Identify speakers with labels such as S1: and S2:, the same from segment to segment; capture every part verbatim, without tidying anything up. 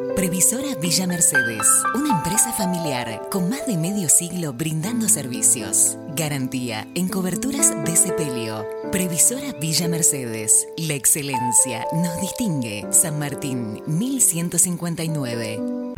S1: Previsora Villa Mercedes, una empresa familiar con más de medio siglo brindando servicios. Garantía en coberturas de sepelio. Previsora Villa Mercedes, la excelencia nos distingue. San Martín, mil ciento cincuenta y nueve.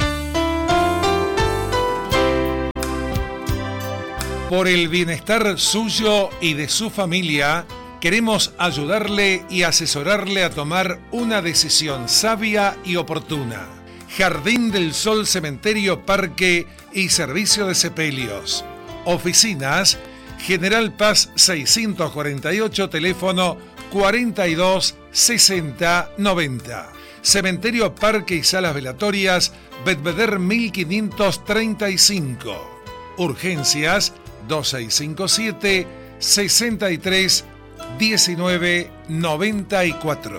S2: Por el bienestar suyo y de su familia, queremos ayudarle y asesorarle a tomar una decisión sabia y oportuna. Jardín del Sol, Cementerio, Parque y Servicio de Sepelios. Oficinas, General Paz seiscientos cuarenta y ocho, teléfono cuarenta y dos sesenta noventa. Cementerio, Parque y Salas Velatorias, Bedveder mil quinientos treinta y cinco. Urgencias, dos seis cinco siete, sesenta y tres, diecinueve noventa y cuatro.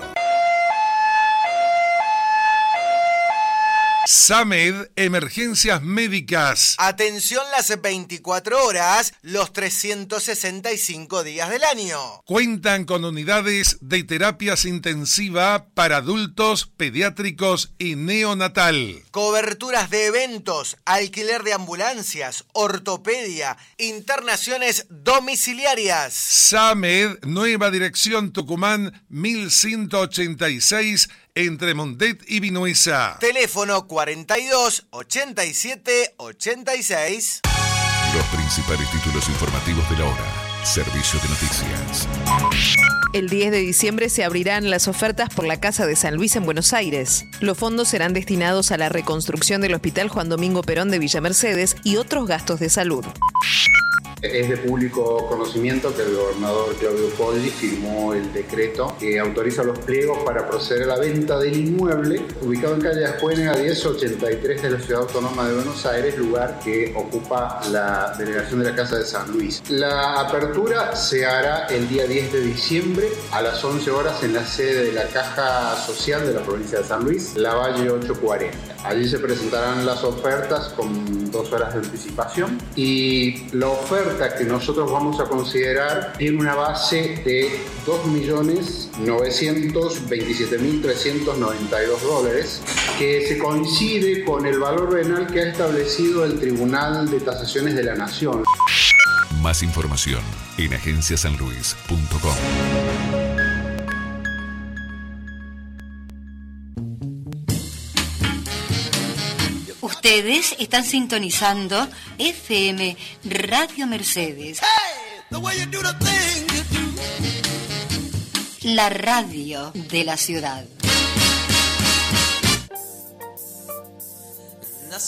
S2: SAMED, Emergencias Médicas.
S3: Atención las veinticuatro horas, los trescientos sesenta y cinco días del año.
S2: Cuentan con unidades de terapias intensiva para adultos, pediátricos y neonatal.
S3: Coberturas de eventos, alquiler de ambulancias, ortopedia, internaciones domiciliarias.
S2: SAMED, Nueva Dirección Tucumán, mil ciento ochenta y seis, entre Montet y Vinuesa.
S3: Teléfono cuarenta y dos, ochenta y siete, ochenta y seis.
S4: Los principales títulos informativos de la hora. Servicio de noticias.
S5: El diez de diciembre se abrirán las ofertas por la Casa de San Luis en Buenos Aires. Los fondos serán destinados a la reconstrucción del Hospital Juan Domingo Perón de Villa Mercedes y otros gastos de salud.
S6: Es de público conocimiento que el gobernador Claudio Poggi firmó el decreto que autoriza los pliegos para proceder a la venta del inmueble ubicado en calle Ascuénaga diez ochenta y tres de la Ciudad Autónoma de Buenos Aires, lugar que ocupa la delegación de la Casa de San Luis. La apertura se hará el día diez de diciembre a las once horas en la sede de la Caja Social de la provincia de San Luis, Lavalle ochocientos cuarenta. Allí se presentarán las ofertas con dos horas de anticipación y la oferta que nosotros vamos a considerar tiene una base de dos millones novecientos veintisiete mil trescientos noventa y dos dólares, que se coincide con el valor venal que ha establecido el Tribunal de Tasaciones de la Nación.
S4: Más información en agencia san luis punto com.
S7: Ustedes están sintonizando F M Radio Mercedes. La radio de la ciudad.